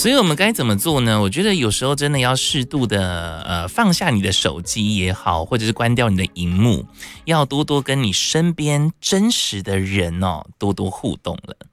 所以我们该怎么做呢？我觉得有时候真的要适度的放下你的手机也好，或者是关掉你的荧幕，要多多跟你身边真实的人多多互动了。